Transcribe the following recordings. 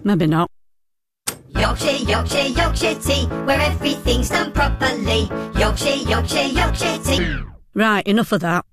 maybe not. Yorkshire, Yorkshire, Yorkshire tea, where everything's done properly. Yorkshire, Yorkshire, Yorkshire tea. Right, enough of that.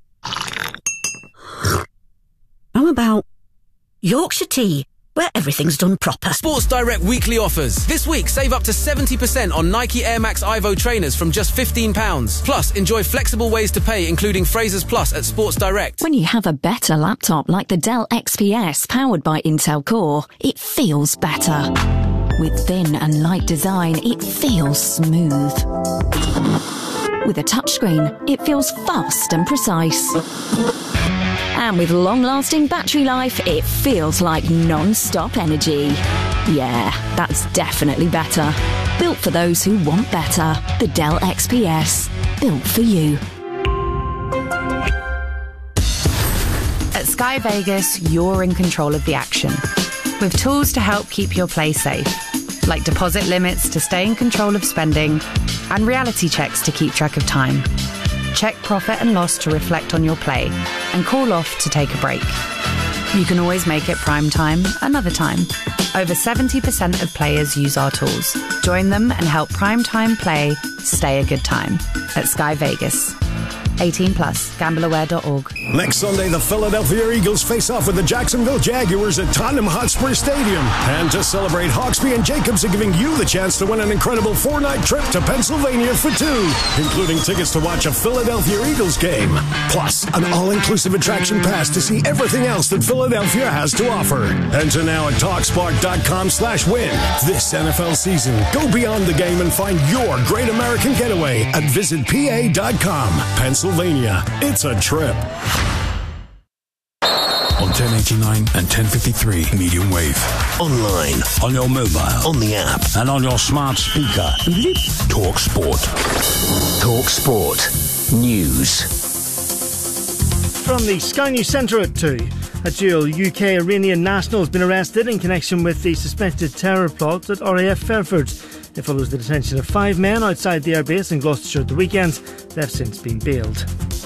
How about Yorkshire tea, where everything's done proper? Sports Direct weekly offers. This week, save up to 70% on Nike Air Max Ivo trainers from just £15. Plus, enjoy flexible ways to pay, including Frasers Plus at Sports Direct. When you have a better laptop like the Dell XPS powered by Intel Core, it feels better. With thin and light design, it feels smooth. With a touchscreen, it feels fast and precise. And with long-lasting battery life, it feels like non-stop energy. Yeah, that's definitely better. Built for those who want better. The Dell XPS. Built for you. At Sky Vegas, you're in control of the action. With tools to help keep your play safe, like deposit limits to stay in control of spending, and reality checks to keep track of time. Check profit and loss to reflect on your play, and call off to take a break. You can always make it prime time another time. Over 70% of players use our tools. Join them and help prime time play stay a good time at Sky Vegas. 18+, gambleaware.org. Next Sunday, the Philadelphia Eagles face off with the Jacksonville Jaguars at Tottenham Hotspur Stadium. And to celebrate, Hawksby and Jacobs are giving you the chance to win an incredible 4-night trip to Pennsylvania for two, including tickets to watch a Philadelphia Eagles game. Plus, an all-inclusive attraction pass to see everything else that Philadelphia has to offer. Enter now at TalkSpark.com/win. This NFL season, go beyond the game and find your great American getaway at visitpa.com. Pennsylvania, it's a trip. On 1089 and 1053 medium wave. Online, on your mobile, on the app, And on your smart speaker. Talk Sport. Talk Sport. News. From the Sky News Centre at 2. A dual UK-Iranian national has been arrested in connection with the suspected terror plot at RAF Fairford. It follows the detention of 5 men outside the airbase in Gloucestershire at the weekend. They have since been bailed.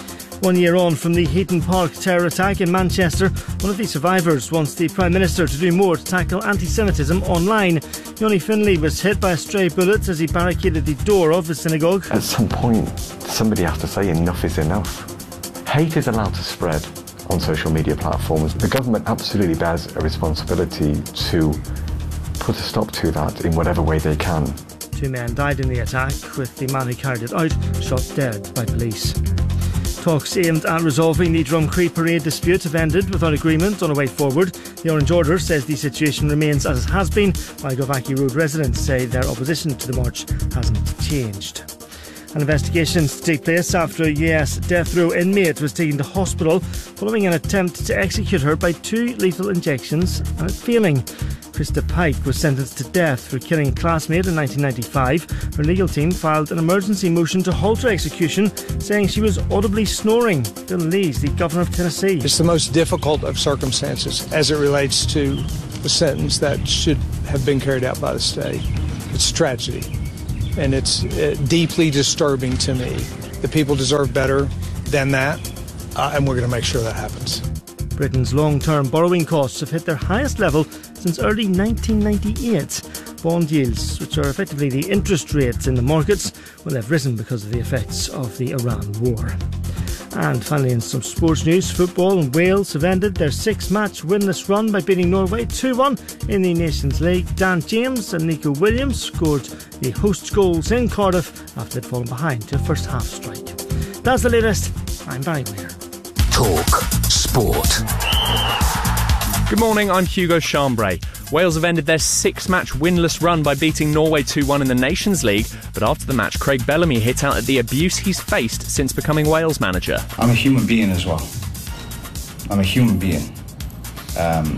1 year on from the Heaton Park terror attack in Manchester, one of the survivors wants the Prime Minister to do more to tackle anti-Semitism online. Yoni Finlay was hit by a stray bullet as he barricaded the door of the synagogue. At some point, somebody has to say enough is enough. Hate is allowed to spread on social media platforms. The government absolutely bears a responsibility to put a stop to that in whatever way they can. 2 men died in the attack, with the man who carried it out shot dead by police. Talks aimed at resolving the Drumcree parade dispute have ended without agreement on a way forward. The Orange Order says the situation remains as it has been, while Govaki Road residents say their opposition to the march hasn't changed. An investigation to take place after a US death row inmate was taken to hospital following an attempt to execute her by 2 lethal injections and it failing. Krista Pike was sentenced to death for killing a classmate in 1995. Her legal team filed an emergency motion to halt her execution, saying she was audibly snoring. Bill Lees, the Governor of Tennessee. It's the most difficult of circumstances as it relates to the sentence that should have been carried out by the state. It's a tragedy, and it's deeply disturbing to me. The people deserve better than that, and we're going to make sure that happens. Britain's long-term borrowing costs have hit their highest level since early 1998. Bond yields, which are effectively the interest rates in the markets, well, they've risen because of the effects of the Iran war. And finally, in some sports news, football and Wales have ended their 6-match winless run by beating Norway 2-1 in the Nations League. Dan James and Nico Williams scored the hosts' goals in Cardiff after they'd fallen behind to a first-half strike. That's the latest. I'm Barry Weir. Talk Sport. Good morning, I'm Hugo Chambray. Wales have ended their 6-match winless run by beating Norway 2-1 in the Nations League, but after the match, Craig Bellamy hit out at the abuse he's faced since becoming Wales manager. I'm a human being as well. I'm a human being. And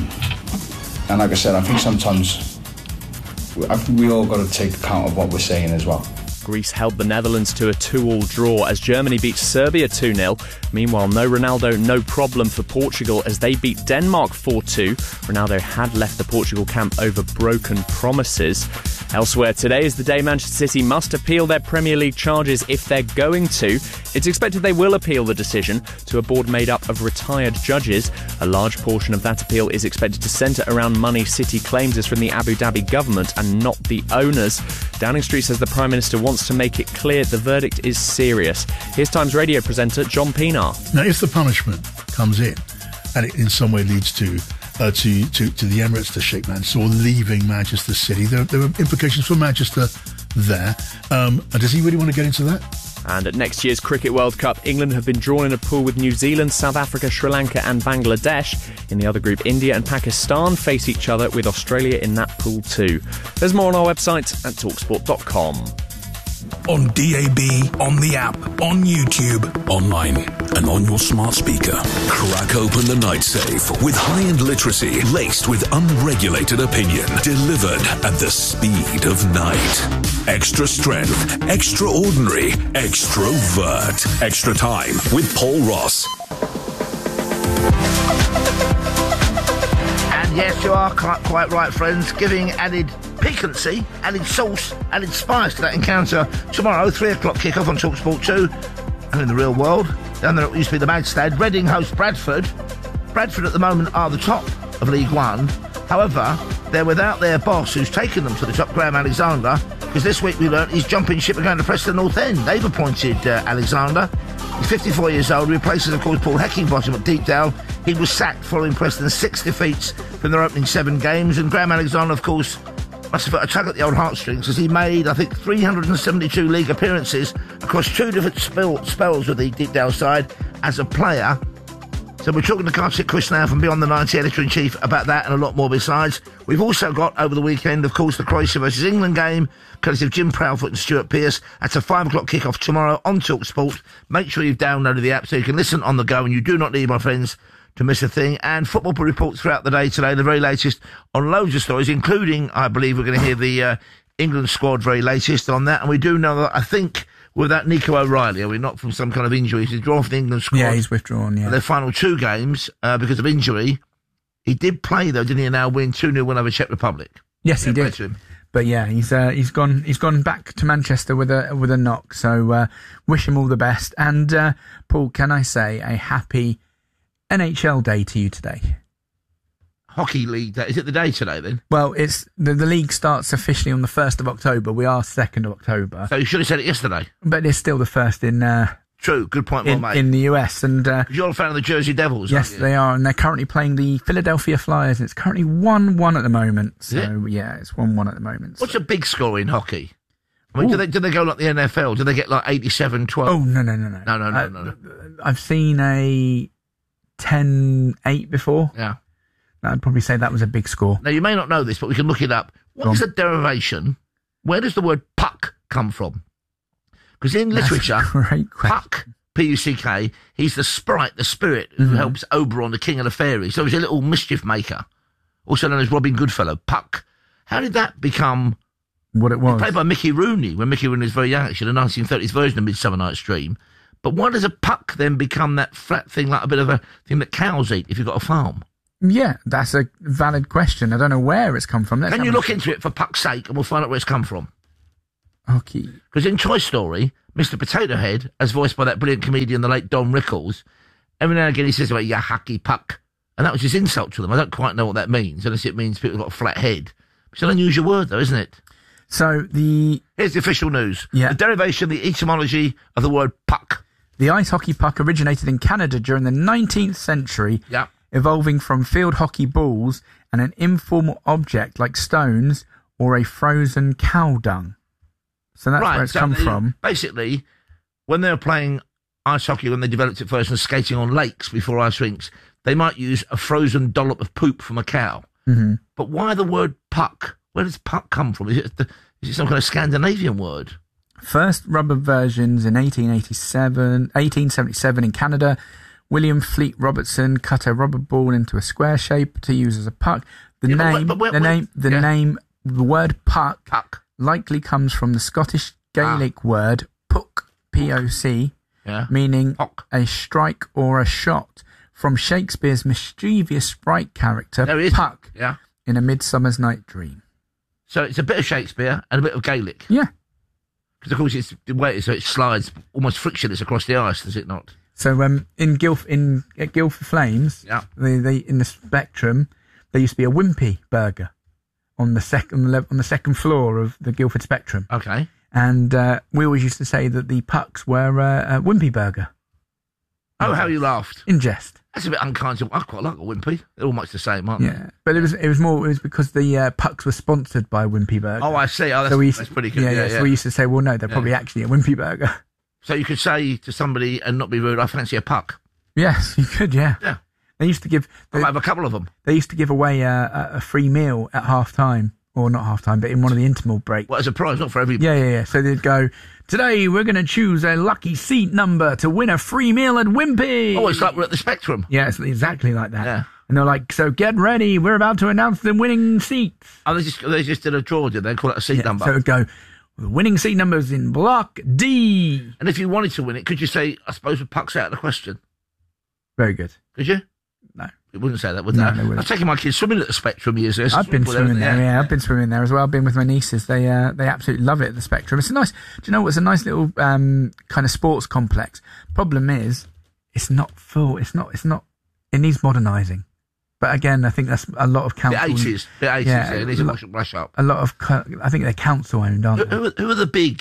like I said, I think sometimes we all got to take account of what we're saying as well. Greece held the Netherlands to a 2-2 draw as Germany beat Serbia 2-0. Meanwhile, no Ronaldo, no problem for Portugal as they beat Denmark 4-2. Ronaldo had left the Portugal camp over broken promises. Elsewhere, today is the day Manchester City must appeal their Premier League charges if they're going to. It's expected they will appeal the decision to a board made up of retired judges. A large portion of that appeal is expected to centre around money City claims is from the Abu Dhabi government and not the owners. Downing Street says the Prime Minister wants to make it clear the verdict is serious. Here's Times Radio presenter John Pienaar. Now, if the punishment comes in and it in some way leads to the Emirates, to Sheikh Mansour leaving Manchester City, there are implications for Manchester there. And does he really want to get into that? And at next year's Cricket World Cup, England have been drawn in a pool with New Zealand, South Africa, Sri Lanka and Bangladesh. In the other group, India and Pakistan face each other, with Australia in that pool too. There's more on our website at talksport.com. On DAB, on the app, on YouTube, online, and on your smart speaker. Crack open the night safe with high-end literacy laced with unregulated opinion, delivered at the speed of night. Extra strength, extraordinary, extrovert. Extra time with Paul Ross. And yes, you are quite right, friends, giving added piquancy, added sauce, added spice to that encounter tomorrow, 3 o'clock kickoff on TalkSport 2. And in the real world, down there it used to be the Madstead, Reading host Bradford. Bradford at the moment are the top of League One. However, they're without their boss who's taken them to the top, Graham Alexander, because this week we learnt he's jumping ship and going to Preston North End. They've appointed Alexander. He's 54 years old, replaces, of course, Paul Heckingbottom at Deepdale. He was sacked following Preston's 6 defeats from their opening 7 games, and Graham Alexander, of course, must have put a tug at the old heartstrings, because he made, I think, 372 league appearances across 2 different spells with the Deepdale side as a player. So we're talking to Kartik Chris now from Beyond the 90, Editor-in-Chief, about that and a lot more besides. We've also got, over the weekend, of course, the Croatia versus England game, courtesy of Jim Proudfoot and Stuart Pearce. That's a 5 o'clock kickoff tomorrow on TalkSport. Make sure you've downloaded the app so you can listen on the go, and you do not need, my friends, to miss a thing. And football reports throughout the day today, the very latest on loads of stories, including, I believe, we're going to hear the England squad very latest on that. And we do know that, I think, with that Nico O'Reilly, are we not from some kind of injury? He's drawn from the England squad. Yeah, he's withdrawn, yeah. Their final 2 games because of injury. He did play, though, didn't he, now win 2-0 win over Czech Republic? Yes, he did. But yeah, he's gone back to Manchester with a knock. So wish him all the best. And Paul, can I say a happy NHL day to you today? Hockey League day. Is it the day today then? Well, it's the league starts officially on the 1st of October. We are 2nd of October. So you should have said it yesterday. But it's still the 1st in... True, good point, well made. In the US. And you're a fan of the Jersey Devils, yes, aren't you? they are. And they're currently playing the Philadelphia Flyers. It's currently 1-1 at the moment. So, yeah, it's 1-1 at the moment. What's a big score in hockey? I mean, do they go like the NFL? Do they get like 87-12? Oh, no. I've seen a 10-8 before. Yeah. I'd probably say that was a big score. Now, you may not know this, but we can look it up. What is the derivation? Where does the word puck come from? Because in literature, Puck, P-U-C-K, he's the sprite, the spirit, who helps Oberon, the king of the fairies. So he's a little mischief maker, also known as Robin Goodfellow, Puck. How did that become what it was? Played by Mickey Rooney, when Mickey Rooney was very young, actually, the 1930s version of Midsummer Night's Dream. But why does a puck then become that flat thing, like a bit of a thing that cows eat if you've got a farm? Yeah, that's a valid question. I don't know where it's come from. Can you look into it for puck's sake, and we'll find out where it's come from? Okay. Because in Toy Story, Mr. Potato Head, as voiced by that brilliant comedian, the late Don Rickles, every now and again he says about, "Ya hacky puck." And that was his insult to them. I don't quite know what that means, unless it means people got a flat head. It's an unusual word, though, isn't it? So here's the official news. Yeah. The derivation, the etymology of the word puck. The ice hockey puck originated in Canada during the 19th century, evolving from field hockey balls and an informal object like stones or a frozen cow dung. So that's where it's come from. Basically, when they were playing ice hockey, when they developed it first and skating on lakes before ice rinks, they might use a frozen dollop of poop from a cow. Mm-hmm. But why the word puck? Where does puck come from? Is it some kind of Scandinavian word? First rubber versions in 1877 in Canada. William Fleet Robertson cut a rubber ball into a square shape to use as a puck. The word puck likely comes from the Scottish Gaelic word, puck, P-O-C, meaning a strike or a shot, from Shakespeare's mischievous sprite character, Puck, in A Midsummer's Night Dream. So it's a bit of Shakespeare and a bit of Gaelic. Yeah. Because, of course, it's the way so it slides almost frictionless across the ice, does it not? So at Guildford Flames, they in the Spectrum, there used to be a Wimpy burger on the second floor of the Guildford Spectrum. Okay. And we always used to say that the pucks were a Wimpy burger. Oh, how you laughed. In jest. That's a bit unkind. I quite like a Wimpy. They're all much the same, aren't they? Yeah, but it was because the pucks were sponsored by Wimpy Burger. Oh, I see. Oh, that's pretty good. Yeah. So we used to say, well, no, they're probably actually a Wimpy Burger. So you could say to somebody and not be rude, I fancy a puck. Yes, you could, yeah. Yeah. They used to give... I might have a couple of them. They used to give away a free meal at half-time. Or not half-time, but in one of the interval breaks. What, as a prize, not for everybody? Yeah. So they'd go, today we're going to choose a lucky seat number to win a free meal at Wimpy. Oh, it's like we're at the Spectrum. Yeah, it's exactly like that. Yeah. And they're like, so get ready, we're about to announce the winning seats. Oh, they just did a draw, did they? Call it a seat number. So it'd go, the winning seat number's in Block D. And if you wanted to win it, could you say, I suppose the puck's out of the question? Very good. Could you? No. It wouldn't say that, would No, it? they wouldn't. I've taken my kids swimming at the Spectrum years ago. I've been swimming there, yeah. I've been swimming there as well. I've been with my nieces. They absolutely love it at the Spectrum. It's a nice, do you know what? It's a nice little kind of sports complex. Problem is, it's not full. It needs modernising. But again, I think that's a lot of council. The 80s. Yeah, it needs a brush up. A lot of, I think they're council owned, aren't they? Who are the big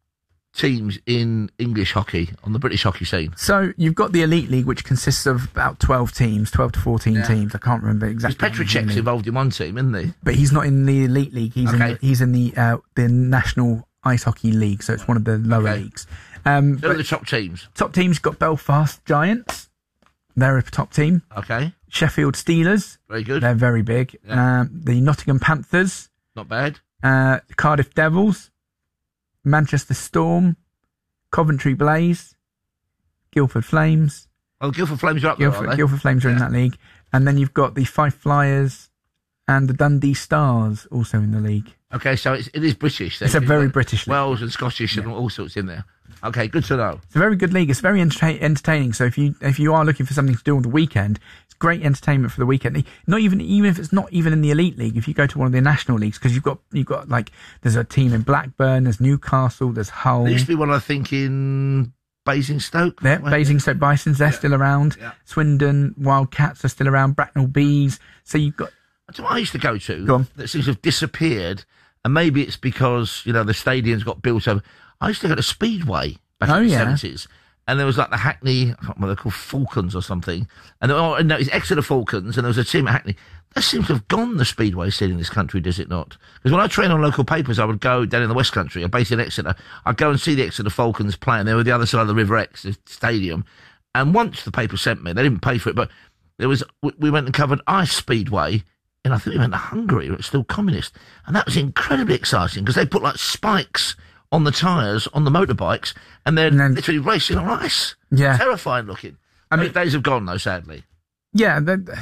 teams in English hockey on the British hockey scene? So you've got the Elite League, which consists of about 12 to 14 teams. I can't remember exactly. Because Petricek's involved in one team, isn't he? But he's not in the Elite League. He's in the National Ice Hockey League, so it's one of the lower leagues. Who are the top teams? Top teams got Belfast Giants. They're a top team. Okay. Sheffield Steelers. Very good. They're very big. Yeah. The Nottingham Panthers. Not bad. Cardiff Devils. Manchester Storm, Coventry Blaze, Guildford Flames. Oh, Guildford Flames are up there, aren't they? Guildford Flames are in that league. And then you've got the Fife Flyers and the Dundee Stars also in the league. Okay, so it is British. It's a very British league. Welsh and Scottish and all sorts in there. Okay, good to know. It's a very good league. It's very entertaining. So if you are looking for something to do on the weekend, it's great entertainment for the weekend. Not even if it's not even in the Elite League. If you go to one of the national leagues, because you've got like there's a team in Blackburn, there's Newcastle, there's Hull. There used to be one, I think, in Basingstoke. Yeah, Basingstoke Bisons. They're still around. Yeah. Swindon Wildcats are still around. Bracknell Bees. So you've got. That's what I used to go to. Go on. That seems to have disappeared, and maybe it's because the stadiums got built over. I used to go to Speedway back in the 70s, and there was like the Hackney, I can't remember, they're called Falcons or something, and it's Exeter Falcons, and there was a team at Hackney. That seems to have gone, the Speedway scene in this country, does it not? Because when I train on local papers, I would go down in the West Country, I'm based in Exeter, I'd go and see the Exeter Falcons playing. They were the other side of the River Ex, the stadium, and once the paper sent me, they didn't pay for it, but we went and covered Ice Speedway, and I think we went to Hungary, where it's still communist, and that was incredibly exciting, because they put like spikes on the tyres, on the motorbikes, and they're literally racing on ice. Yeah. Terrifying looking. I mean, days have gone, though, sadly. Yeah,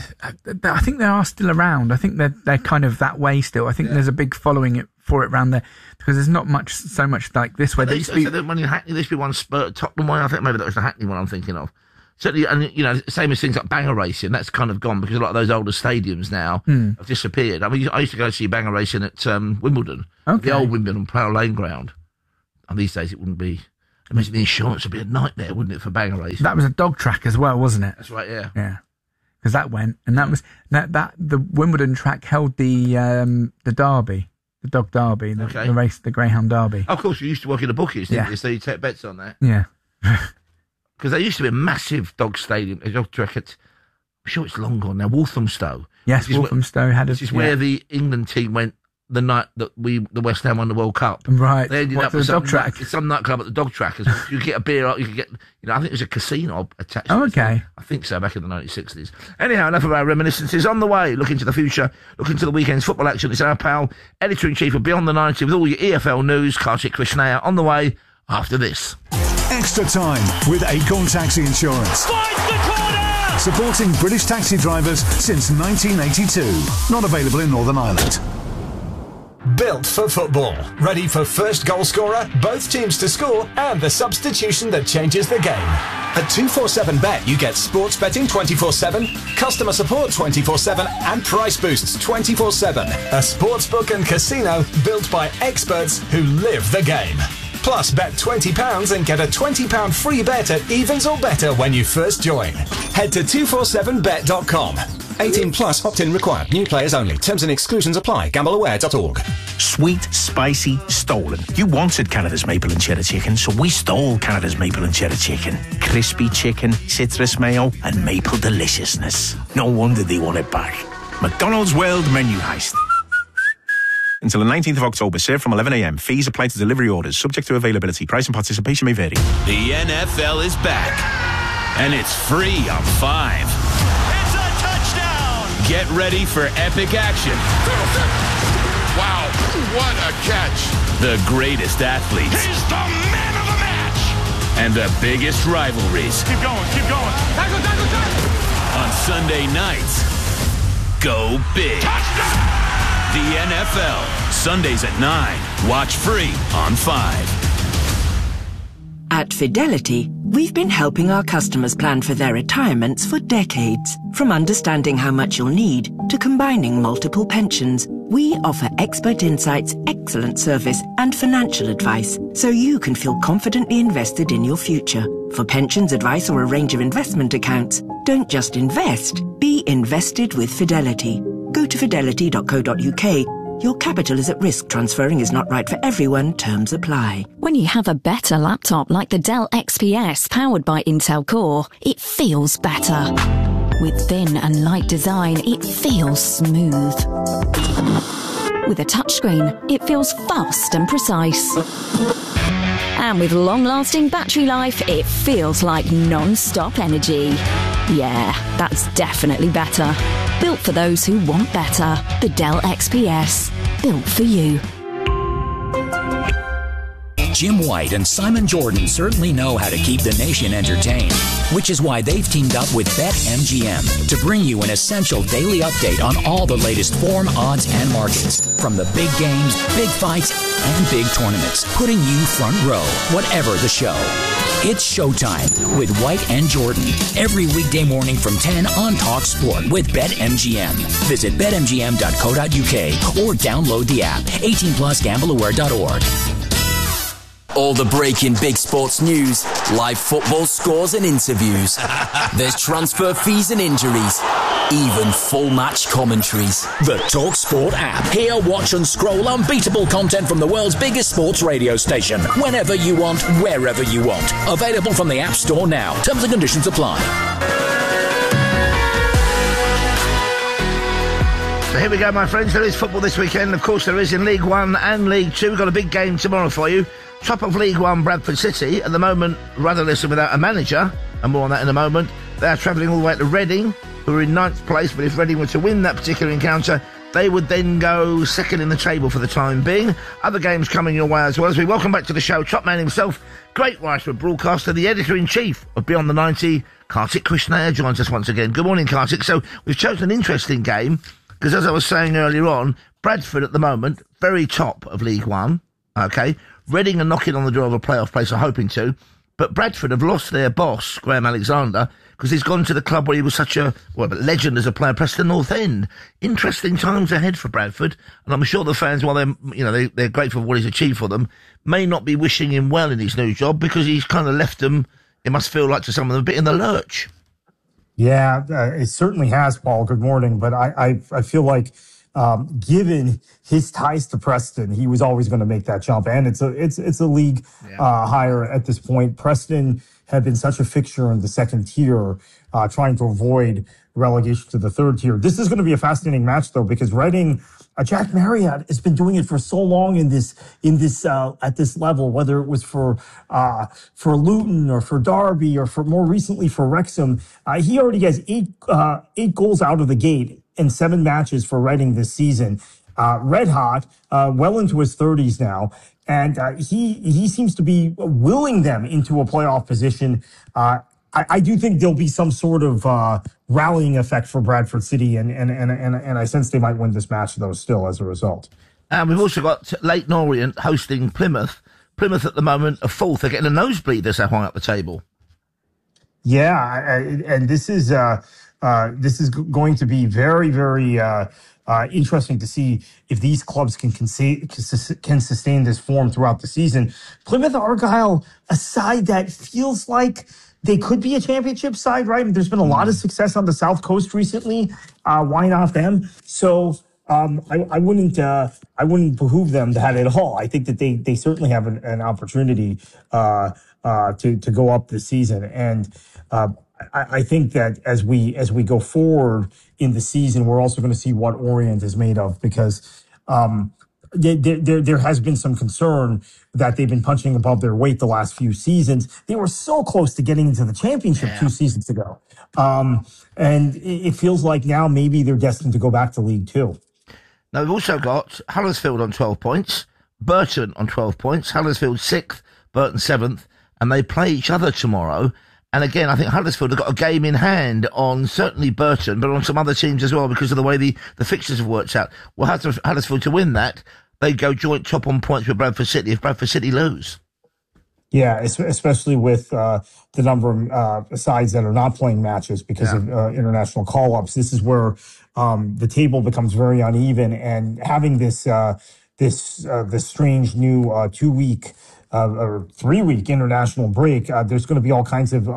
I think they are still around. I think they're kind of that way still. I think there's a big following for it around there, because there's not so much like this way. When in Hackney, there used to be one spurt, Tottenham way, I think maybe that was the Hackney one I'm thinking of. Certainly, and same as things like banger racing, that's kind of gone, because a lot of those older stadiums now have disappeared. I mean, I used to go see banger racing at Wimbledon, the old Wimbledon Plough Lane ground. And these days it wouldn't be. Imagine the insurance would be a nightmare, wouldn't it, for banger racing? That was a dog track as well, wasn't it? That's right, yeah. Yeah, because that went, and that was that the Wimbledon track held the derby, the dog derby, the race, the Greyhound Derby. Oh, of course, you used to work in the bookies, didn't you? So you take bets on that. Yeah. Because there used to be a massive dog stadium, a dog track at, I'm sure it's long gone now, Walthamstow. Yes, Walthamstow had a. This is where the England team went the night that the West Ham won the World Cup. Right. They ended up with with the dog track. Some nightclub at the dog track. You get a beer, you could get, I think there's a casino attached. Oh, okay. I think so, back in the 1960s. Anyhow, enough of our reminiscences. On the way, look into the future, look into the weekend's football action. It's our pal, Editor-in-Chief of Beyond the 90 with all your EFL news, Kartik Krishnaiyer, on the way after this. Extra time with Acorn Taxi Insurance. Supporting British taxi drivers since 1982. Not available in Northern Ireland. Built for football. Ready for first goal scorer, both teams to score, and the substitution that changes the game. At 247Bet, you get sports betting 24/7, customer support 24/7, and price boosts 24/7. A sportsbook and casino built by experts who live the game. Plus, bet £20 and get a £20 free bet at evens or better when you first join. Head to 247bet.com. 18 plus opt-in required. New players only. Terms and exclusions apply. Gambleaware.org. Sweet, spicy, stolen. You wanted Canada's maple and cheddar chicken, so we stole Canada's maple and cheddar chicken. Crispy chicken, citrus mayo, and maple deliciousness. No wonder they want it back. McDonald's World Menu Heist. Until the 19th of October, served from 11 a.m. Fees apply to delivery orders, subject to availability. Price and participation may vary. The NFL is back, and it's free on 5. Get ready for epic action. Wow, what a catch. The greatest athletes. He's the man of the match. And the biggest rivalries. Keep going. Tackle. On Sunday nights, go big. Touchdown! The NFL, Sundays at 9. Watch free on 5. At Fidelity, we've been helping our customers plan for their retirements for decades. From understanding how much you'll need to combining multiple pensions, we offer expert insights, excellent service, and financial advice so you can feel confidently invested in your future. For pensions advice or a range of investment accounts, don't just invest, be invested with Fidelity. Go to fidelity.co.uk. Your capital is at risk. Transferring is not right for everyone. Terms apply. When you have a better laptop like the Dell XPS powered by Intel Core, it feels better. With thin and light design, it feels smooth. With a touchscreen, it feels fast and precise. And with long-lasting battery life, it feels like non-stop energy. Yeah, that's definitely better. Built for those who want better. The Dell XPS. Built for you. Jim White and Simon Jordan certainly know how to keep the nation entertained, which is why they've teamed up with BetMGM to bring you an essential daily update on all the latest form, odds, and markets. From the big games, big fights, and big tournaments, putting you front row, whatever the show. It's showtime with White and Jordan every weekday morning from 10 on Talk Sport with BetMGM. Visit betmgm.co.uk or download the app. 18 plus gambleaware.org. All the breaking big sports news, live football scores and interviews. There's transfer fees and injuries, even full match commentaries. The TalkSport app. Hear, watch and scroll unbeatable content from the world's biggest sports radio station. Whenever you want, wherever you want. Available from the App Store now. Terms and conditions apply. So here we go, my friends. There is football this weekend. Of course, there is in League One and League Two. We've got a big game tomorrow for you. Top of League One, Bradford City, at the moment rudderless and without a manager, and more on that in a moment. They are travelling all the way to Reading, who are in 9th place, but if Reading were to win that particular encounter, they would then go second in the table for the time being. Other games coming your way as well. As we welcome back to the show, top man himself, great Weisford broadcaster, the editor-in-chief of Beyond the 90, Kartik Krishnaiyer, joins us once again. Good morning, Kartik. So we've chosen an interesting game, because as I was saying earlier on, Bradford at the moment, very top of League One, okay? Reading are knocking on the door of a playoff place, are hoping to, but Bradford have lost their boss, Graham Alexander, because he's gone to the club where he was such a legend as a player, Preston North End. Interesting times ahead for Bradford, and I'm sure the fans, while they're grateful for what he's achieved for them, may not be wishing him well in his new job because he's kind of left them. It must feel like to some of them a bit in the lurch. Yeah, it certainly has, Paul. Good morning, but I feel like. Given his ties to Preston, he was always going to make that jump, and it's a league higher at this point. Preston had been such a fixture in the second tier, trying to avoid relegation to the third tier. This is going to be a fascinating match, though, because Reading, Jack Marriott has been doing it for so long at this level, whether it was for Luton or for Derby or for more recently for Wrexham. He already has eight goals out of the gate in 7 matches for Reading this season. Red hot, well into his 30s now. And he seems to be willing them into a playoff position. I do think there'll be some sort of rallying effect for Bradford City, and I sense they might win this match, though, still, as a result. And we've also got Leyton Orient hosting Plymouth. Plymouth at the moment are fourth. They're getting a nosebleed. They're so high up the table. Yeah, and this is going to be very, very interesting to see if these clubs can sustain this form throughout the season. Plymouth Argyle, a side that feels like they could be a championship side, right? There's been a lot of success on the South Coast recently. Why not them? So I wouldn't behoove them that at all. I think that they certainly have an opportunity to go up this season, and I think that as we go forward in the season, we're also going to see what Orient is made of, because there has been some concern that they've been punching above their weight the last few seasons. They were so close to getting into the championship 2 seasons ago. And it feels like now maybe they're destined to go back to League Two. Now, we've also got Huddersfield on 12 points, Burton on 12 points, Huddersfield 6th, Burton 7th, and they play each other tomorrow. And again, I think Huddersfield have got a game in hand on certainly Burton, but on some other teams as well, because of the way the fixtures have worked out. Well, Huddersfield to win that, they go joint top on points with Bradford City if Bradford City lose. Yeah, especially with the number of sides that are not playing matches because of international call-ups. This is where the table becomes very uneven, and having this strange new 2-week or 3-week international break, there's going to be all kinds of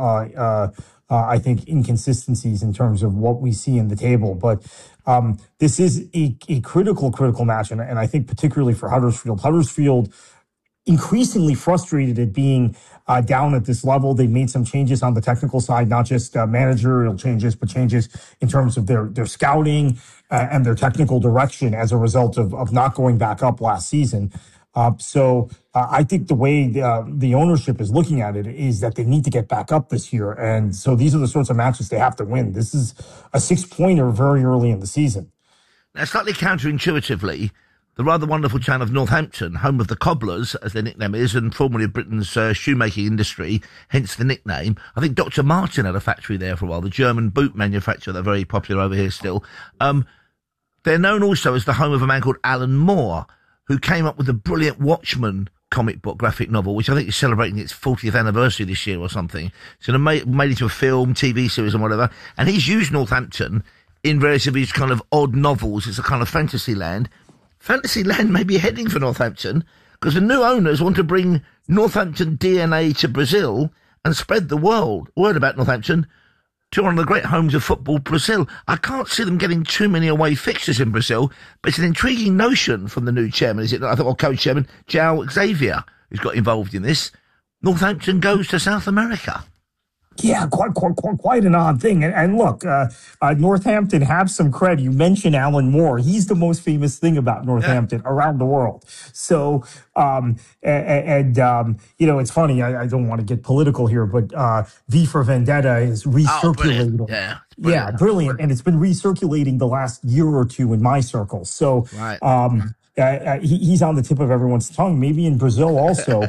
I think inconsistencies in terms of what we see in the table. But this is a critical match, and I think particularly for Huddersfield increasingly frustrated at being down at this level. They made some changes on the technical side, not just managerial changes, but changes in terms of their scouting and their technical direction as a result of not going back up last season. So I think the way the ownership is looking at it is that they need to get back up this year. And so these are the sorts of matches they have to win. This is a 6-pointer very early in the season. Now, slightly counterintuitively, the rather wonderful town of Northampton, home of the Cobblers, as their nickname is, and formerly of Britain's shoemaking industry, hence the nickname. I think Dr. Martin had a factory there for a while, the German boot manufacturer. They're very popular over here still. They're known also as the home of a man called Alan Moore, who came up with the brilliant Watchmen comic book graphic novel, which I think is celebrating its 40th anniversary this year or something. So they made it into a film, TV series and whatever. And he's used Northampton in various of his kind of odd novels. It's a kind of fantasy land. Fantasyland may be heading for Northampton because the new owners want to bring Northampton DNA to Brazil and spread the word about Northampton to one of the great homes of football, Brazil. I can't see them getting too many away fixtures in Brazil, but it's an intriguing notion from the new chairman, is it not? I thought, or co-chairman, João Xavier, who's got involved in this. Northampton goes to South America. Yeah, quite an odd thing. And look, Northampton have some cred. You mentioned Alan Moore. He's the most famous thing about Northampton around the world. So, it's funny. I don't want to get political here, but V for Vendetta is recirculating. Brilliant. Brilliant. And it's been recirculating the last year or two in my circles. So, he's on the tip of everyone's tongue, maybe in Brazil also.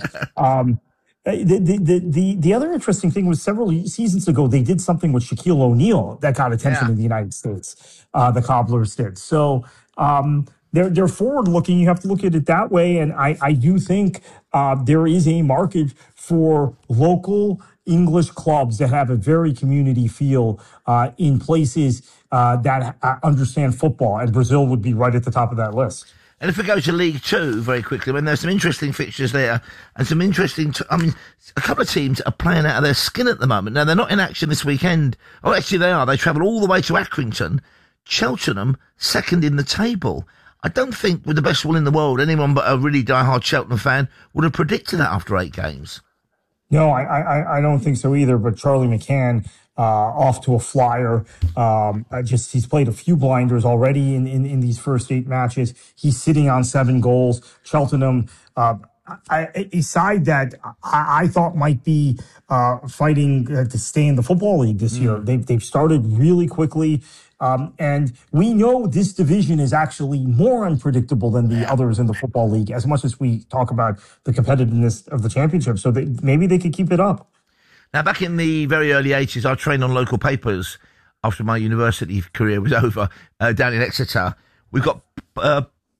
The other interesting thing was several seasons ago, they did something with Shaquille O'Neal that got attention in the United States. The Cobblers did. So they're forward looking. You have to look at it that way. And I do think there is a market for local English clubs that have a very community feel in places that understand football. And Brazil would be right at the top of that list. And if we go to League Two very quickly, there's some interesting fixtures there and some interesting, a couple of teams are playing out of their skin at the moment. Now, they're not in action this weekend. Oh, actually they are. They travel all the way to Accrington. Cheltenham, second in the table. I don't think, with the best will in the world, anyone but a really diehard Cheltenham fan would have predicted that after 8 games. No, I don't think so either, but Charlie McCann, off to a flyer. He's played a few blinders already in these first 8 matches. He's sitting on 7 goals. Cheltenham, a side that I thought might be fighting to stay in the Football League this year. They've started really quickly. And we know this division is actually more unpredictable than the others in the Football League, as much as we talk about the competitiveness of the championship. So maybe they could keep it up. Now, back in the very early 80s, I trained on local papers after my university career was over down in Exeter. We've got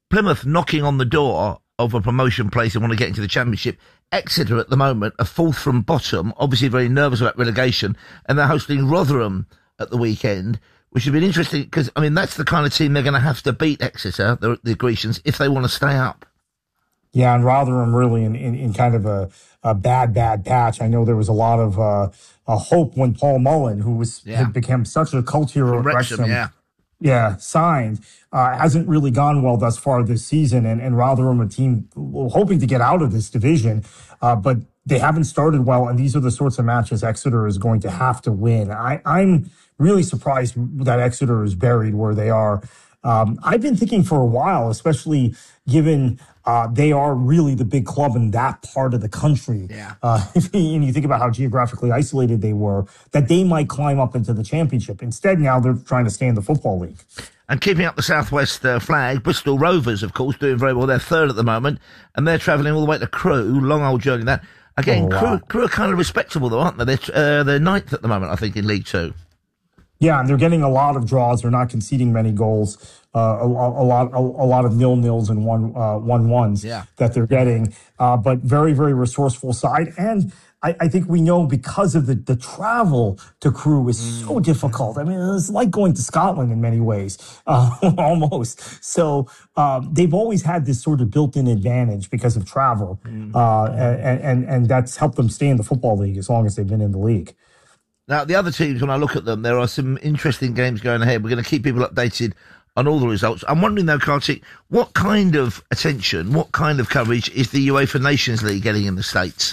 Plymouth knocking on the door of a promotion place and want to get into the Championship. Exeter at the moment are fourth from bottom, obviously very nervous about relegation, and they're hosting Rotherham at the weekend, which would be interesting because, I mean, that's the kind of team they're going to have to beat, Exeter, the Grecians, if they want to stay up. Yeah, and Rotherham really in kind of a bad patch. I know there was a lot of hope when Paul Mullen, who had become such a cult hero at Wrexham, signed. Hasn't really gone well thus far this season, and Rotherham, a team hoping to get out of this division, but they haven't started well, and these are the sorts of matches Exeter is going to have to win. I'm really surprised that Exeter is buried where they are. I've been thinking for a while, especially given they are really the big club in that part of the country. And you think about how geographically isolated they were, that they might climb up into the Championship. Instead, now they're trying to stay in the Football League. And keeping up the Southwest flag, Bristol Rovers, of course, doing very well. They're third at the moment, and they're travelling all the way to Crewe. Long old journey that. Again, Crewe are kind of respectable, though, aren't they? They're ninth at the moment, I think, in League Two. Yeah, and they're getting a lot of draws. They're not conceding many goals. A lot of 0-0s and 1-1s that they're getting. But very, very resourceful side. And I think we know because of the travel to Crewe is so difficult. I mean, it's like going to Scotland in many ways, almost. So they've always had this sort of built-in advantage because of travel. And that's helped them stay in the Football League as long as they've been in the league. Now, the other teams, when I look at them, there are some interesting games going ahead. We're going to keep people updated on all the results. I'm wondering, though, Kartik, what kind of attention, what kind of coverage is the UEFA Nations League getting in the States?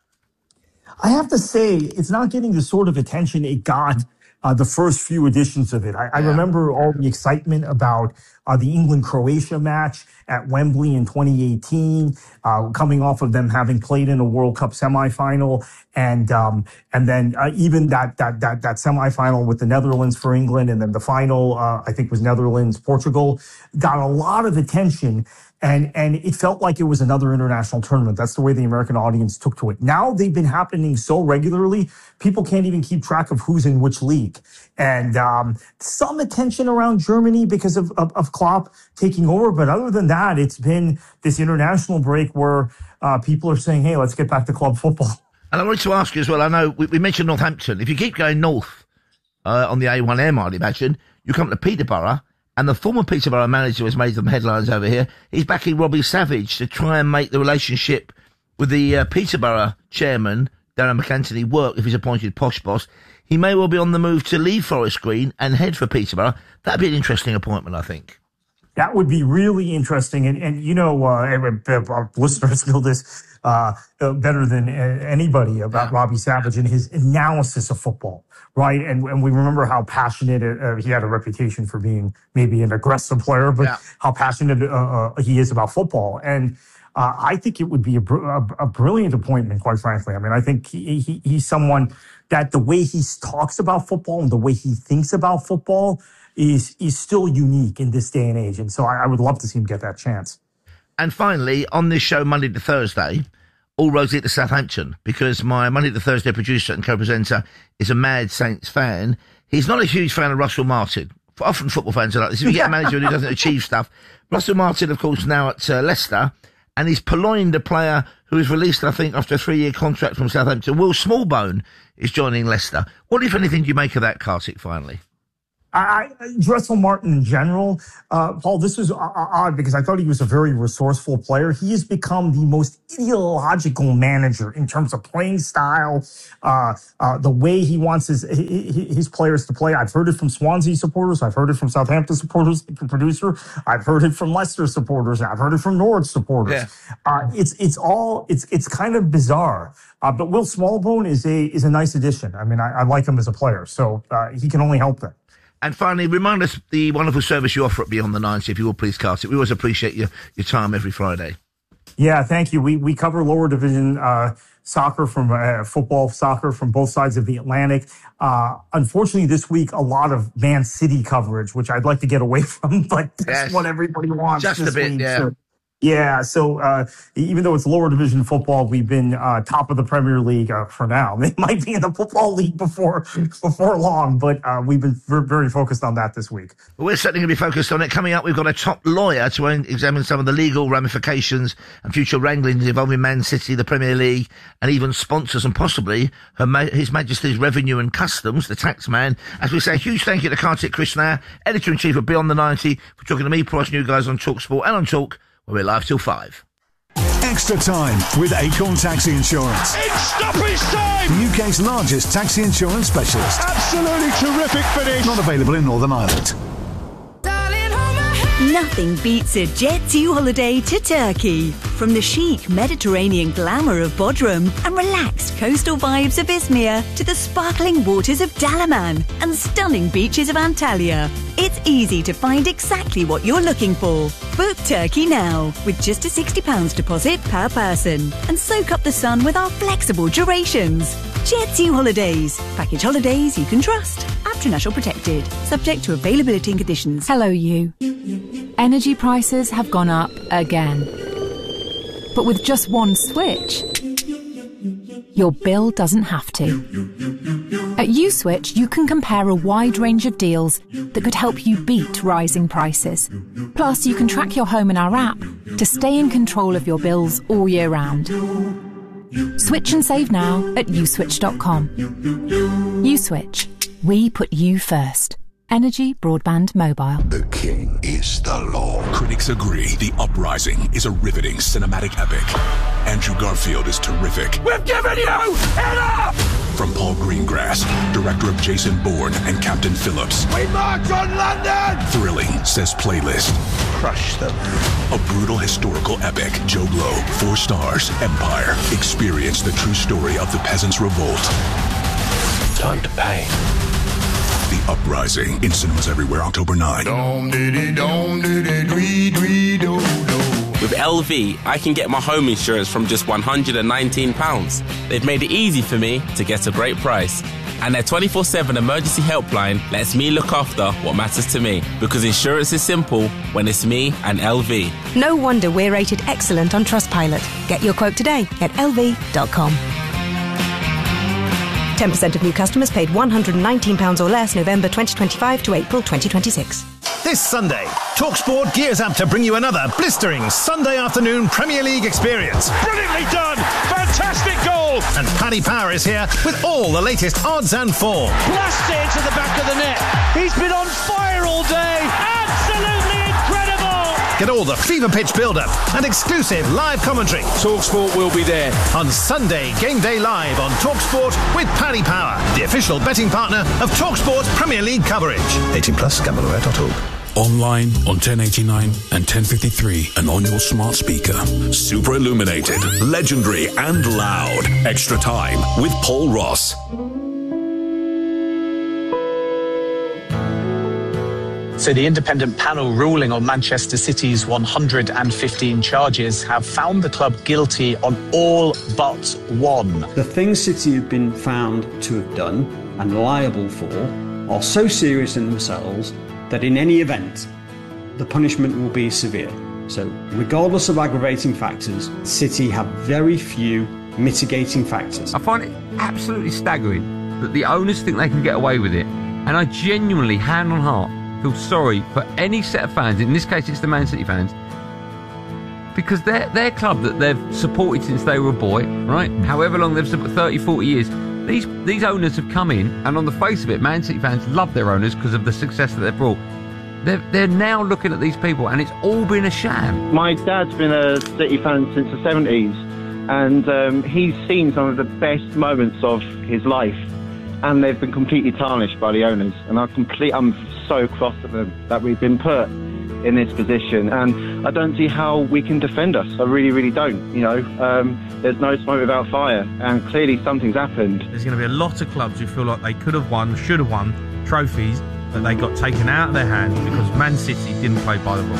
I have to say, it's not getting the sort of attention it got the first few editions of it. I remember all the excitement about the England-Croatia match at Wembley in 2018, coming off of them having played in a World Cup semifinal, and then even that semifinal with the Netherlands for England, and then the final, I think was Netherlands-Portugal, got a lot of attention. And it felt like it was another international tournament. That's the way the American audience took to it. Now they've been happening so regularly, people can't even keep track of who's in which league. And some attention around Germany because of Klopp taking over. But other than that, it's been this international break where people are saying, hey, let's get back to club football. And I wanted to ask you as well, I know we mentioned Northampton. If you keep going north on the A1M, I'd imagine, you come to Peterborough. And the former Peterborough manager has made some headlines over here. He's backing Robbie Savage to try and make the relationship with the Peterborough chairman, Darren McAntony, work if he's appointed posh boss. He may well be on the move to leave Forest Green and head for Peterborough. That'd be an interesting appointment, I think. That would be really interesting. And you know, our listeners know this better than anybody about Robbie Savage and his analysis of football, right? And we remember how passionate he had a reputation for being maybe an aggressive player, but how passionate he is about football. And I think it would be a brilliant appointment, quite frankly. I mean, I think he's someone that the way he talks about football and the way he thinks about football is still unique in this day and age. And so I would love to see him get that chance. And finally, on this show, Monday to Thursday, all roads lead to Southampton, because my Monday to Thursday producer and co-presenter is a mad Saints fan. He's not a huge fan of Russell Martin. Often football fans are like this. If you get a manager who doesn't achieve stuff. Russell Martin, of course, now at Leicester, and he's purloined a player who was released, I think, after a 3-year contract from Southampton. Will Smallbone is joining Leicester. What, if anything, do you make of that, Kartik, finally? Russell Martin in general, Paul, this was odd because I thought he was a very resourceful player. He has become the most ideological manager in terms of playing style, the way he wants his players to play. I've heard it from Swansea supporters. I've heard it from Southampton supporters, the producer. I've heard it from Leicester supporters. I've heard it from Norwich supporters. It's kind of bizarre. But Will Smallbone is a nice addition. I mean, I like him as a player, so he can only help them. And finally, remind us the wonderful service you offer at Beyond the Nines, if you will, please, Kartik. We always appreciate your time every Friday. Yeah, thank you. We cover lower division soccer from football, soccer from both sides of the Atlantic. Unfortunately, this week, a lot of Man City coverage, which I'd like to get away from, but that's what everybody wants. Just a bit, week. yeah. So, Yeah, so even though it's lower division football, we've been top of the Premier League for now. They might be in the Football League before long, but we've been very focused on that this week. We're certainly going to be focused on it. Coming up, we've got a top lawyer to examine some of the legal ramifications and future wranglings involving Man City, the Premier League, and even sponsors and possibly His Majesty's Revenue and Customs, the tax man. As we say, a huge thank you to Kartik Krishna, Editor-in-Chief of Beyond the 90, for talking to me, Price, and you guys on TalkSport and on Talk, where we're live till 5. Extra time with Acorn Taxi Insurance. It's stoppage time! The UK's largest taxi insurance specialist. Absolutely terrific finish! Not available in Northern Ireland. Nothing beats a Jet2 holiday to Turkey. From the chic Mediterranean glamour of Bodrum and relaxed coastal vibes of Izmir to the sparkling waters of Dalaman and stunning beaches of Antalya. It's easy to find exactly what you're looking for. Book Turkey now with just a £60 deposit per person and soak up the sun with our flexible durations. Jet2 Holidays. Package holidays you can trust. International protected. Subject to availability and conditions. Hello, you. Energy prices have gone up again. But with just one switch, your bill doesn't have to. At USwitch, you can compare a wide range of deals that could help you beat rising prices. Plus, you can track your home in our app to stay in control of your bills all year round. Switch and save now at uswitch.com. USwitch. We put you first. Energy Broadband Mobile. The king is the law. Critics agree The Uprising is a riveting cinematic epic. Andrew Garfield is terrific. We've given you enough! From Paul Greengrass, director of Jason Bourne and Captain Phillips. We march on London! Thrilling, says Playlist. Crush them. A brutal historical epic. Joe Blow, 4 stars. Empire. Experience the true story of the Peasants' Revolt. Time to pay. The Uprising, in cinemas everywhere, October 9. With LV, I can get my home insurance from just £119. They've made it easy for me to get a great price. And their 24/7 emergency helpline lets me look after what matters to me. Because insurance is simple when it's me and LV. No wonder we're rated excellent on Trustpilot. Get your quote today at lv.com. 10% of new customers paid £119 or less November 2025 to April 2026. This Sunday, TalkSport gears up to bring you another blistering Sunday afternoon Premier League experience. Brilliantly done! Fantastic goal! And Paddy Power is here with all the latest odds and form. Blast it into the back of the net. He's been on fire all day. Absolutely incredible! Get all the fever pitch build-up and exclusive live commentary. TalkSport will be there. On Sunday, Game Day Live on TalkSport with Paddy Power, the official betting partner of TalkSport's Premier League coverage. 18 plus, gambleware.org. Online on 1089 and 1053 and on your smart speaker. Super illuminated, legendary and loud. Extra time with Paul Ross. So the independent panel ruling on Manchester City's 115 charges have found the club guilty on all but one. The things City have been found to have done and liable for are so serious in themselves that in any event, the punishment will be severe. So regardless of aggravating factors, City have very few mitigating factors. I find it absolutely staggering that the owners think they can get away with it. And I genuinely, hand on heart, feel sorry for any set of fans, in this case it's the Man City fans, because their club that they've supported since they were a boy, right? However long they've supported, 30, 40 years, these owners have come in, and on the face of it, Man City fans love their owners because of the success that they've brought. They're now looking at these people, and it's all been a sham. My dad's been a City fan since the 70s, and he's seen some of the best moments of his life, and they've been completely tarnished by the owners. And I'm so cross at them that we've been put in this position, and I don't see how we can defend us. I really, really don't. There's no smoke without fire, and clearly something's happened. There's going to be a lot of clubs who feel like they could have won, should have won trophies that they got taken out of their hands because Man City didn't play by the rules.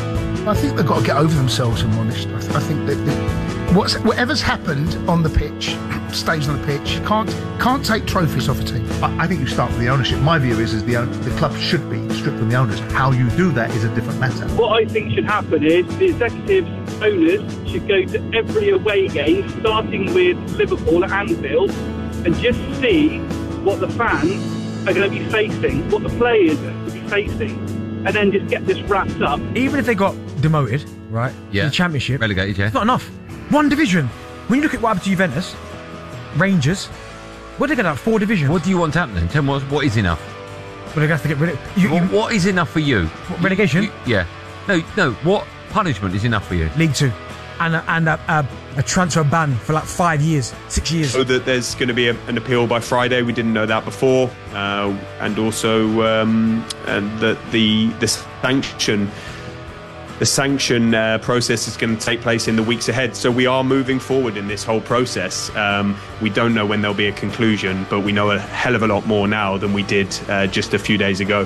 I think they've got to get over themselves, if I'm honest. I think that whatever's happened on the pitch stays on the pitch. Can't take trophies off a team. I think you start with the ownership. My view is the club should be stripped from the owners. How you do that is a different matter. What I think should happen is the executive owners should go to every away game, starting with Liverpool at Anfield, and just see what the fans are going to be facing, what the players are going to be facing, and then just get this wrapped up. Even if they got demoted, right? Yeah. In the Championship. Relegated, yeah. It's not enough. One division. When you look at what happened to Juventus, Rangers, what are they going to have? 4 divisions? What do you want to happen then? Tell me what is enough? Well, they're going to have to get rid of... What is enough for you? Relegation? Yeah. No, what punishment is enough for you? League 2. And a transfer ban for like 5 years, 6 years. So that there's going to be an appeal by Friday. We didn't know that before. And also that the sanction process is going to take place in the weeks ahead. So we are moving forward in this whole process. We don't know when there'll be a conclusion, but we know a hell of a lot more now than we did just a few days ago.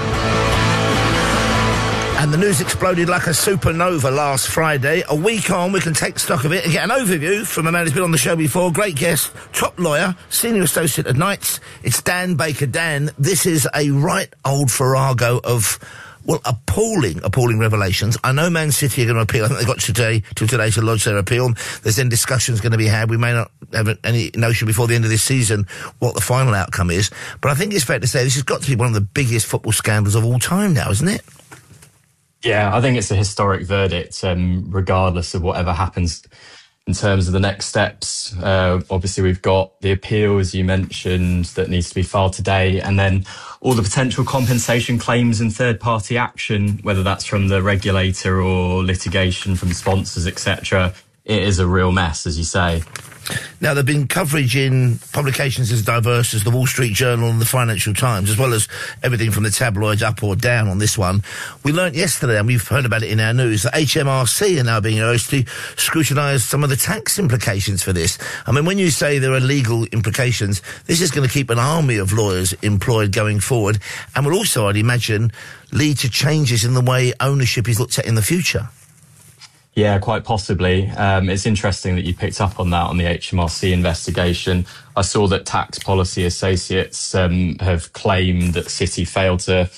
And the news exploded like a supernova last Friday. A week on, we can take stock of it and get an overview from a man who's been on the show before. Great guest, top lawyer, senior associate at Knights. It's Dan Baker. Dan, this is a right old farrago of, well, appalling revelations. I know Man City are going to appeal. I think they got today to lodge their appeal. There's then discussions going to be had. We may not have any notion before the end of this season what the final outcome is. But I think it's fair to say this has got to be one of the biggest football scandals of all time now, isn't it? Yeah, I think it's a historic verdict, regardless of whatever happens in terms of the next steps. Obviously, we've got the appeal, as you mentioned, that needs to be filed today, and then all the potential compensation claims and third-party action, whether that's from the regulator or litigation from sponsors, etc. It is a real mess, as you say. Now, there's been coverage in publications as diverse as the Wall Street Journal and the Financial Times, as well as everything from the tabloids up or down on this one. We learnt yesterday, and we've heard about it in our news, that HMRC are now being urged to scrutinise some of the tax implications for this. I mean, when you say there are legal implications, this is going to keep an army of lawyers employed going forward, and will also, I'd imagine, lead to changes in the way ownership is looked at in the future. Yeah, quite possibly. It's interesting that you picked up on that on the HMRC investigation. I saw that Tax Policy Associates have claimed that City failed to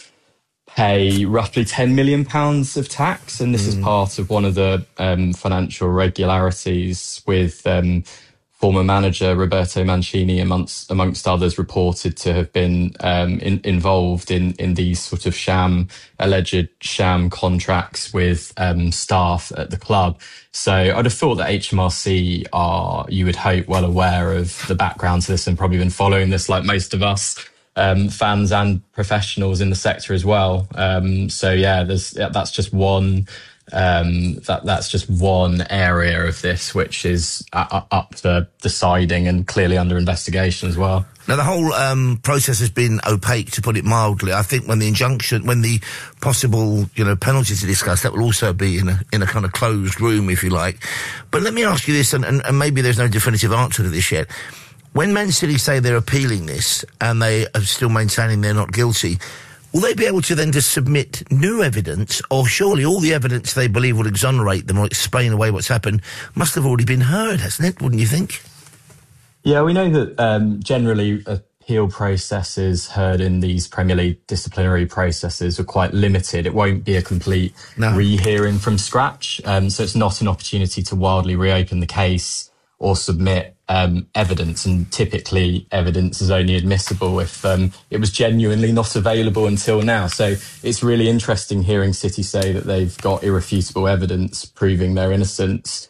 pay roughly £10 million of tax, and this is part of one of the financial irregularities with former manager Roberto Mancini, amongst others, reported to have been involved in these sort of alleged sham contracts with staff at the club. So I'd have thought that HMRC are, you would hope, well aware of the background to this and probably been following this like most of us, fans and professionals in the sector as well. So yeah, that's just one. That's just one area of this which is up for deciding and clearly under investigation as well. Now, the whole process has been opaque, to put it mildly. I think when the possible, penalties are discussed, that will also be in a kind of closed room, if you like. But let me ask you this, and maybe there's no definitive answer to this yet. When Man City say they're appealing this and they are still maintaining they're not guilty, will they be able to then just submit new evidence, or surely all the evidence they believe will exonerate them or explain away what's happened must have already been heard, hasn't it? Wouldn't you think? Yeah, we know that generally appeal processes heard in these Premier League disciplinary processes are quite limited. It won't be a complete rehearing from scratch, so it's not an opportunity to wildly reopen the case or submit evidence, and typically evidence is only admissible if it was genuinely not available until now. So it's really interesting hearing City say that they've got irrefutable evidence proving their innocence.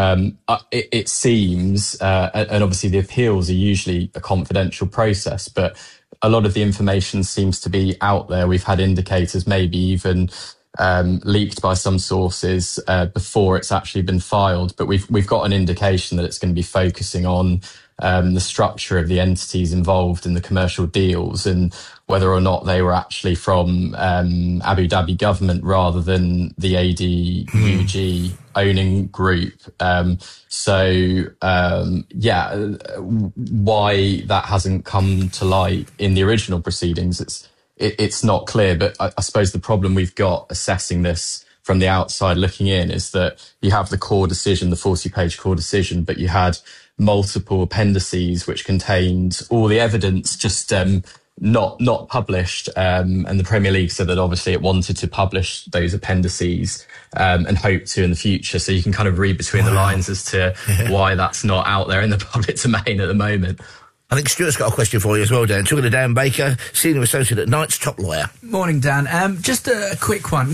It seems, and obviously the appeals are usually a confidential process, but a lot of the information seems to be out there. We've had indicators, maybe even leaked by some sources before it's actually been filed, but we've got an indication that it's going to be focusing on the structure of the entities involved in the commercial deals and whether or not they were actually from Abu Dhabi government rather than the ADUG owning group. Why that hasn't come to light in the original proceedings, it's not clear, but I suppose the problem we've got assessing this from the outside looking in is that you have the core decision, the 40-page core decision, but you had multiple appendices which contained all the evidence just not published. And the Premier League said that obviously it wanted to publish those appendices and hope to in the future. So you can kind of read between the lines as to why that's not out there in the public domain at the moment. I think Stuart's got a question for you as well, Dan. Talking to Dan Baker, Senior Associate at Knights, top lawyer. Morning, Dan. Just a quick one.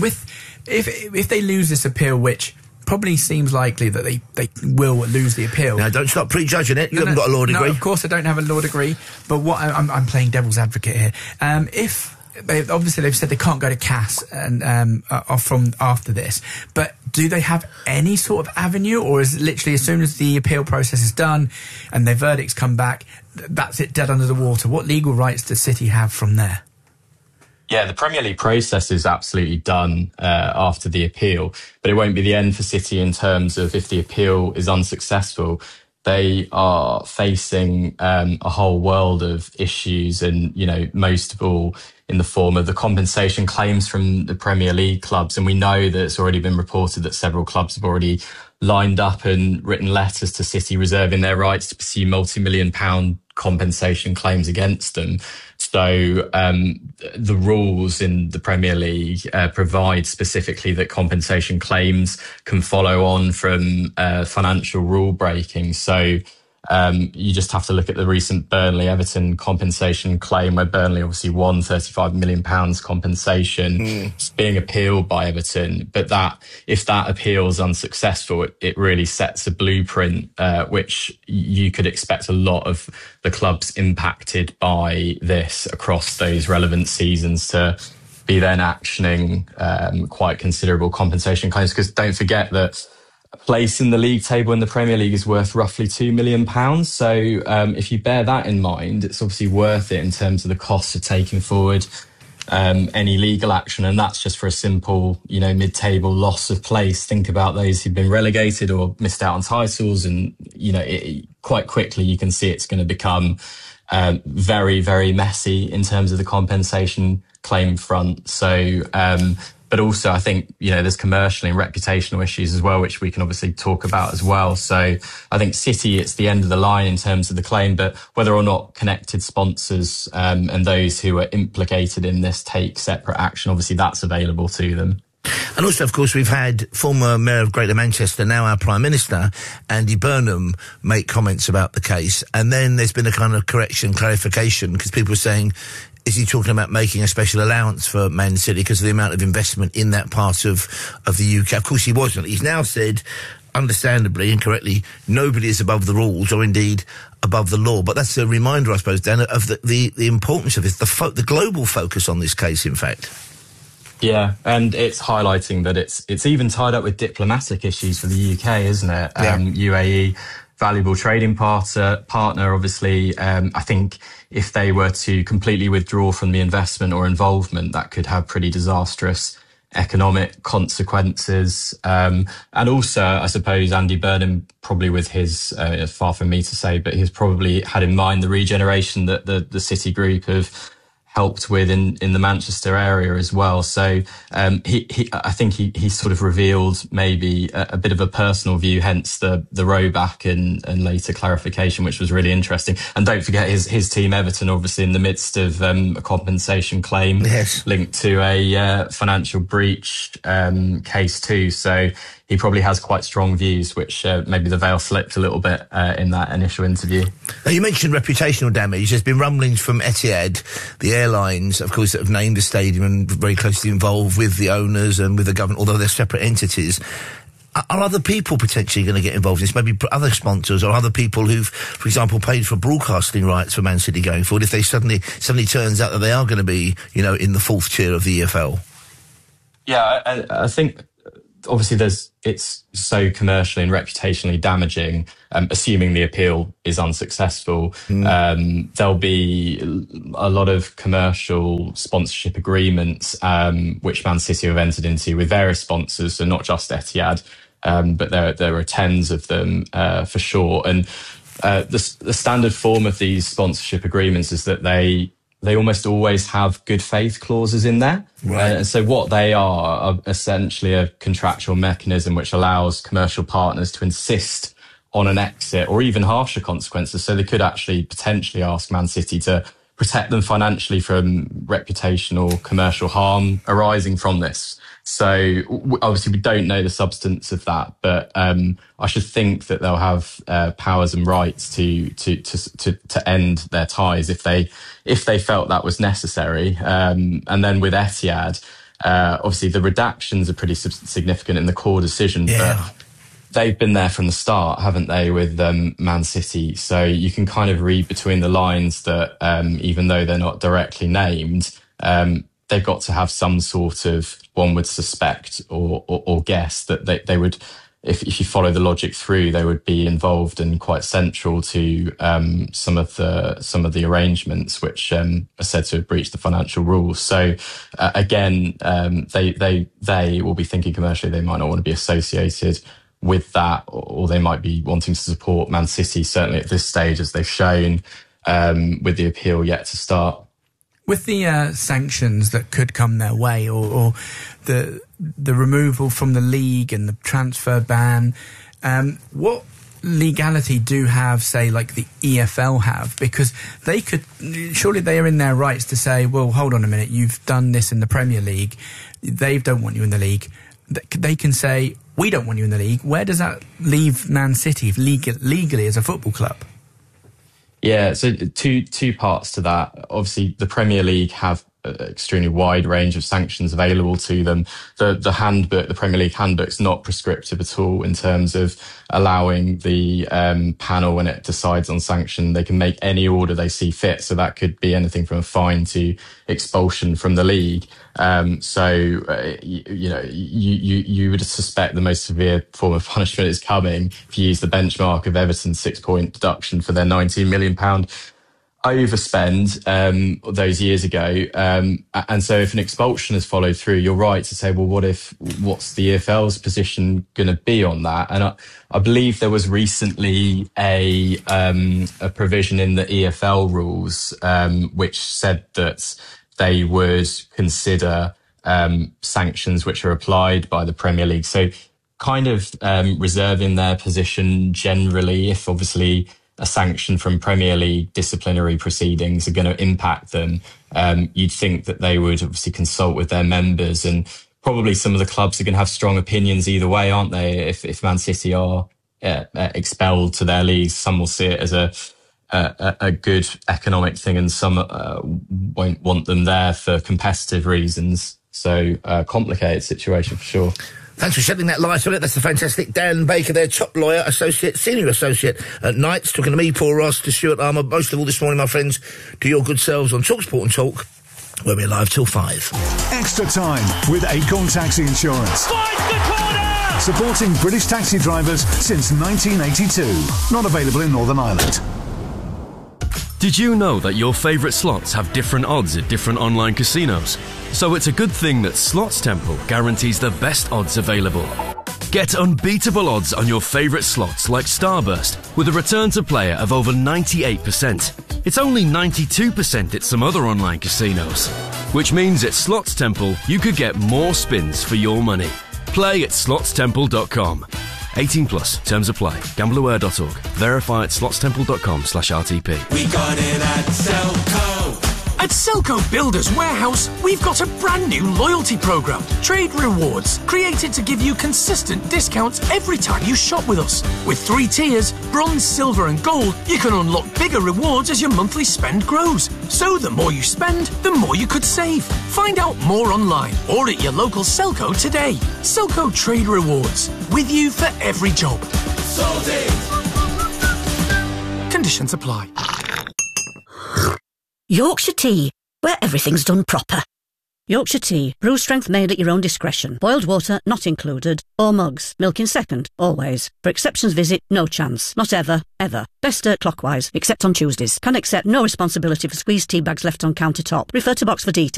If they lose this appeal, which probably seems likely that they will lose the appeal. Now, don't stop prejudging it. You haven't got a law degree. No, of course I don't have a law degree. But what I'm playing devil's advocate here. If they've said they can't go to CAS and from after this, but do they have any sort of avenue, or is it literally as soon as the appeal process is done and their verdicts come back, that's it, dead under the water? What legal rights does City have from there? Yeah, the Premier League process is absolutely done after the appeal, but it won't be the end for City in terms of if the appeal is unsuccessful. They are facing a whole world of issues, and, you know, most of all in the form of the compensation claims from the Premier League clubs. And we know that it's already been reported that several clubs have already lined up and written letters to City reserving their rights to pursue multi-million-pound compensation claims against them. So the rules in the Premier League provide specifically that compensation claims can follow on from financial rule breaking. So you just have to look at the recent Burnley-Everton compensation claim, where Burnley obviously won £35 million compensation. It's being appealed by Everton. But if that appeal is unsuccessful, it really sets a blueprint, which you could expect a lot of the clubs impacted by this across those relevant seasons to be then actioning quite considerable compensation claims. Because don't forget that a place in the league table in the Premier League is worth roughly £2 million. So if you bear that in mind, it's obviously worth it in terms of the cost of taking forward any legal action. And that's just for a simple, mid-table loss of place. Think about those who've been relegated or missed out on titles. And, quite quickly you can see it's going to become very, very messy in terms of the compensation claim front. So, but also I think, there's commercial and reputational issues as well, which we can obviously talk about as well. So I think City, it's the end of the line in terms of the claim, but whether or not connected sponsors and those who are implicated in this take separate action, obviously that's available to them. And also, of course, we've had former Mayor of Greater Manchester, now our Prime Minister, Andy Burnham, make comments about the case. And then there's been a kind of clarification, because people are saying, is he talking about making a special allowance for Man City because of the amount of investment in that part of the UK? Of course he wasn't. He's now said, understandably and correctly, nobody is above the rules or indeed above the law. But that's a reminder, I suppose, Dan, of the importance of this, the global focus on this case, in fact. Yeah, and it's highlighting that it's even tied up with diplomatic issues for the UK, isn't it? Yeah. UAE, valuable trading partner, obviously. I think if they were to completely withdraw from the investment or involvement, that could have pretty disastrous economic consequences. And also, I suppose, Andy Burnham, probably with his, far from me to say, but he's probably had in mind the regeneration that the City Group have helped with in the Manchester area as well. So I think he sort of revealed maybe a bit of a personal view, hence the row back and later clarification, which was really interesting. And don't forget his team Everton, obviously in the midst of a compensation claim linked to a financial breach case too. So he probably has quite strong views, which maybe the veil slipped a little bit in that initial interview. Now, you mentioned reputational damage. There's been rumblings from Etihad, the airlines, of course, that have named the stadium and very closely involved with the owners and with the government, although they're separate entities. Are other people potentially going to get involved in this? Maybe other sponsors or other people who've, for example, paid for broadcasting rights for Man City going forward, if they suddenly turns out that they are going to be, in the fourth tier of the EFL? Yeah, I think obviously it's so commercially and reputationally damaging, assuming the appeal is unsuccessful. There'll be a lot of commercial sponsorship agreements, which Man City have entered into with various sponsors, so not just Etihad, but there are tens of them, for sure. And the standard form of these sponsorship agreements is that they they almost always have good faith clauses in there. Right. And so what they are essentially a contractual mechanism which allows commercial partners to insist on an exit or even harsher consequences. So they could actually potentially ask Man City to protect them financially from reputational commercial harm arising from this. So obviously we don't know the substance of that, but I should think that they'll have powers and rights to end their ties if they felt that was necessary. And then with Etihad, obviously the redactions are pretty significant in the core decision, but they've been there from the start, haven't they, with Man City? So you can kind of read between the lines that even though they're not directly named, they've got to have some sort of, one would suspect or guess that they would, if you follow the logic through, they would be involved and quite central to some of the arrangements which are said to have breached the financial rules. So again, they will be thinking commercially they might not want to be associated with that, or they might be wanting to support Man City, certainly at this stage, as they've shown, with the appeal yet to start. With the sanctions that could come their way, or the removal from the league and the transfer ban, what legality do have, say, like the EFL have? Because they could, surely they are in their rights to say, well, hold on a minute, you've done this in the Premier League, they don't want you in the league. They can say, we don't want you in the league. Where does that leave Man City legally as a football club? Yeah, so two parts to that. Obviously, the Premier League have an extremely wide range of sanctions available to them. The handbook, the Premier League handbook, is not prescriptive at all in terms of allowing the panel, when it decides on sanction, they can make any order they see fit. So that could be anything from a fine to expulsion from the league. You would suspect the most severe form of punishment is coming if you use the benchmark of Everton's 6-point deduction for their £19 million overspend those years ago. And so if an expulsion is followed through, you're right to say, well, what's the EFL's position going to be on that? And I believe there was recently a provision in the EFL rules which said that they would consider sanctions which are applied by the Premier League. So kind of reserving their position generally, if obviously a sanction from Premier League disciplinary proceedings are going to impact them, you'd think that they would obviously consult with their members, and probably some of the clubs are going to have strong opinions either way, aren't they? If Man City are expelled to their leagues, some will see it as a good economic thing, and some won't want them there for competitive reasons. So complicated situation for sure. Thanks for shedding that light on it. That's the fantastic Dan Baker there, top lawyer, senior associate at Knights, talking to me, Paul Ross, to Stuart Armour, most of all this morning, my friends, to your good selves on TalkSport and Talk. We'll be live till 5. Extra time with Acorn Taxi Insurance. Supporting British taxi drivers since 1982. Not available in Northern Ireland. Did you know that your favourite slots have different odds at different online casinos? So it's a good thing that Slots Temple guarantees the best odds available. Get unbeatable odds on your favourite slots like Starburst with a return to player of over 98%. It's only 92% at some other online casinos. Which means at Slots Temple you could get more spins for your money. Play at slotstemple.com. 18 plus. Terms apply. Gambleaware.org. Verify at slotstemple.com/RTP. We got it at Selco. At Selco Builders Warehouse, we've got a brand new loyalty program, Trade Rewards, created to give you consistent discounts every time you shop with us. With 3 tiers, bronze, silver and gold, you can unlock bigger rewards as your monthly spend grows. So the more you spend, the more you could save. Find out more online or at your local Selco today. Selco Trade Rewards, with you for every job. Sold it. Conditions apply. Yorkshire Tea, where everything's done proper. Yorkshire Tea, brew strength made at your own discretion. Boiled water not included, or mugs. Milk in second, always. For exceptions visit, no chance. Not ever, ever. Best stir clockwise, except on Tuesdays. Can accept no responsibility for squeezed tea bags left on countertop. Refer to box for details.